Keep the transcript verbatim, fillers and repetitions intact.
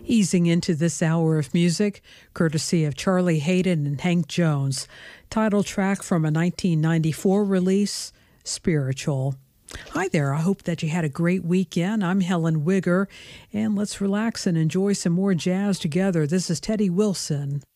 Easing into this hour of music, courtesy of Charlie Hayden and Hank Jones. Title track from a nineteen ninety-four release, Spiritual. Hi there, I hope that you had a great weekend. I'm Helen Wigger, and let's relax and enjoy some more jazz together. This is Teddy Wilson.